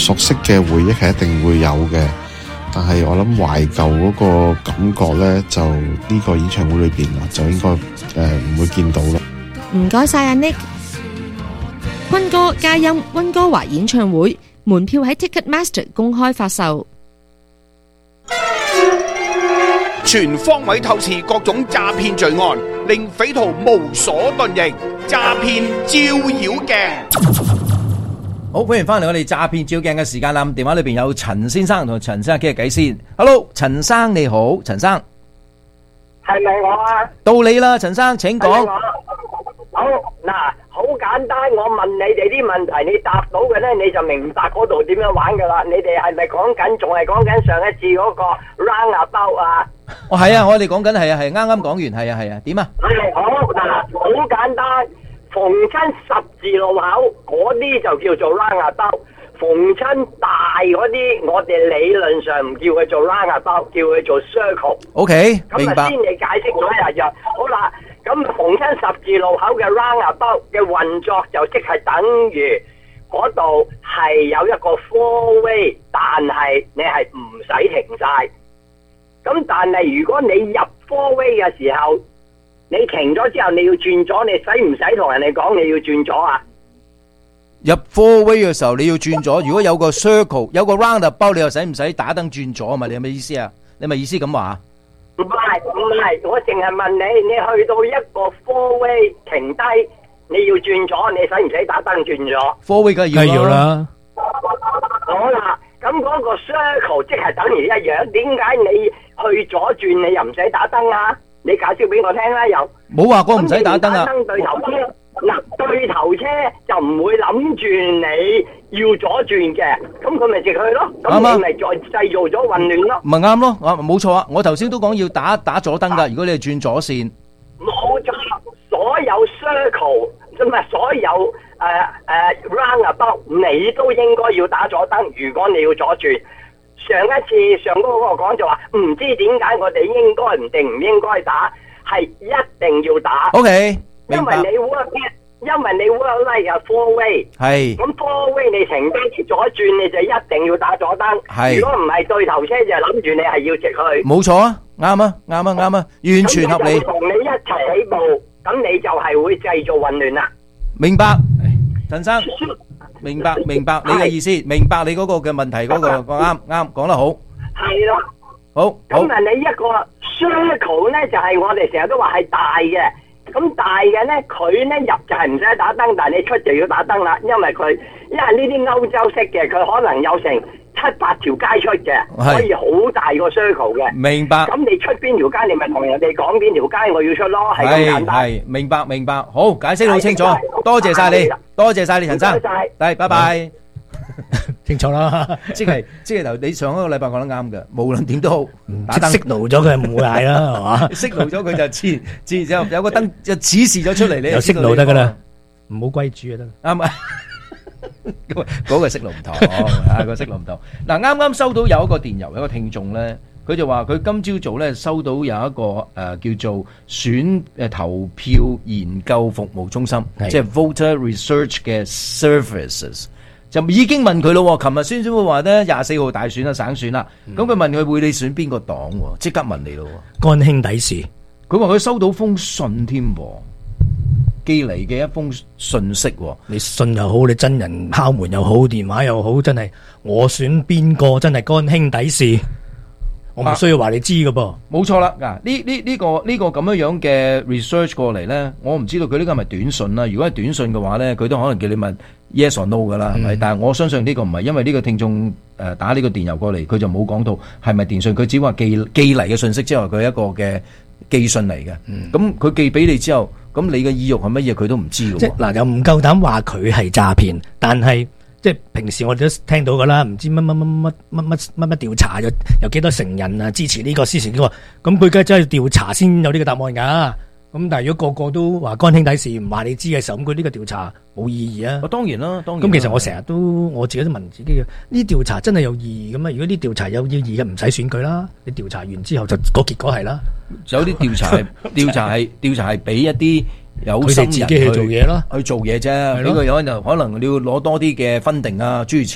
熟悉嘅回憶係一定會有嘅，但係我諗懷舊嗰個感覺咧，就呢個演唱會裏邊就應該唔會見到啦。 唔該晒阿 Nick。坤哥嘉音溫哥華演唱會門票喺 Ticketmaster 公開發售。 全方位透視各種詐騙罪案，令匪徒無所遁形。詐騙照妖鏡。 好，歡迎翻嚟我哋詐騙照鏡嘅時間啦。電話裏邊有陳先生同陳先生傾下偈先。Hello， 陳生你好，陳生係咪我啊？ 到你啦，陳生請講。 好嗱，好簡單，我問你哋啲問題，你答到嘅咧，你就明白嗰度點樣玩噶啦。你哋係咪講緊，仲係講緊上一次嗰個 roundabout 啊？ 哦，係啊，我哋講緊係啊，係啱啱講完，係啊，係啊，點啊？ 係好嗱，好簡單，逢親十字路口嗰啲就叫做 roundabout，逢親大嗰啲，我哋理論上唔叫佢做 roundabout，叫佢做 circle。OK， 明白。咁啊，先你解釋咗一日。好啦。咁逢親十字路口嘅 roundabout 嘅運作就即係等於嗰度係有一個 four way， 但係你係唔使停晒。咁但係如果你入 four way 嘅時候，你停咗之後你要轉左，你使唔使同人哋講你要轉左啊？ 入 four way 嘅時候你要轉左，如果有個 circle 有個 roundabout， 你又使唔使打燈轉左啊嘛？你有咩意思啊？你咪意思咁話？ 唔係，我淨係問你，你去到一個 four way 停低，你要轉左，你使唔使打燈轉左 ？four way 梗係要啦。 好啦，咁嗰個 circle 即係等於一樣，點解你去左轉你又唔使打燈啊？你解釋俾我聽啦，又冇話過唔使打燈啊。 對頭車嗱，對頭車就唔會諗住你要左轉嘅，咁佢咪直去咯，咁你咪再製造咗混亂咯。 咪啱咯，冇錯啊！我頭先都講要打左燈噶，如果你係轉左線。 冇錯，所有 circle 唔係所有roundabout， 你都應該要打左燈。如果你要左轉，上一次上嗰個講就話唔知點解我哋應該唔定唔應該打，係一定要打。 OK。因為你 work like a four way， 係咁 four way 你停低左轉，你就一定要打左燈。係如果唔係對頭車就諗住你係要直去。冇錯啊，啱啊，啱啊，啱啊，完全合理。同你一齊起步，咁你就係會製造混亂啦。明白，陳生，明白你嘅意思，明白你嗰個嘅問題嗰個啱講得好。係咯，好。咁啊，你一個 circle 咧就係我哋成日都話係大嘅。咁大嘅咧，佢咧入就係唔使打燈，但係你出就要打燈啦，因為呢啲歐洲式嘅，佢可能有成7-8條街出嘅，可以好大個 circle 嘅。明白。咁你出邊條街，你咪同人哋講邊條街我要出咯，係咁簡單。係，明白。好，解釋好清楚，多謝晒你，陳生。拜拜。清楚啦，即係頭你上一個禮拜講得啱嘅，無論點都好，打燈熄咗佢唔會嗌啦，係嘛？熄咗佢就自有個燈就指示咗出嚟，你有熄得噶啦，唔好歸主就得。啱啊，嗰個熄唔同，個熄唔同。嗱，啱收到有一個電郵，有一個聽眾咧，佢就話佢今朝早咧收到有一個叫做投票研究服務中心，即係 Voter Research 嘅 Services。就已經問佢咯，琴日宣佈話咧24號大選啦，省選啦，咁佢問佢會你選邊個黨，即刻問你咯，干兄弟事。佢話佢收到封信添，寄嚟嘅一封信息。你信又好，你真人敲門又好，電話又好，真係我選邊個真係干兄弟事，我唔需要話你知噶噃。冇錯啦，嗱呢個咁樣嘅 research 過嚟咧，我唔知道佢呢個係咪短信啦。如果係短信嘅話咧，佢都可能叫你問 yes or no 噶啦，係咪？但係我相信呢個唔係，因為呢個聽眾打呢個電郵過嚟，佢就冇講到係咪電信，佢只話寄嚟嘅信息之後，佢係一個嘅寄信嚟嘅。咁佢寄俾你之後，咁你嘅意欲係乜嘢，佢都唔知嘅。即係嗱，又唔夠膽話佢係詐騙，但係即係平時我哋都聽到噶啦，唔知乜調查有幾多成人啊支持呢個支持呢個，咁佢梗係真係調查先有呢個答案噶。咁但係如果個個都話乾兄弟事唔話你知嘅時候，咁佢呢個調查冇意義啊！當然啦。咁其實我成日都我自己都問自己嘅，呢調查真係有意義嘅咩？如果啲調查有意義嘅，唔使選舉啦。你調查完之後就個結果係啦。有啲調查係俾一啲有心人自己去做嘢咯，去做嘢啫。呢個有可能你要攞多啲嘅分定啊，諸如此類。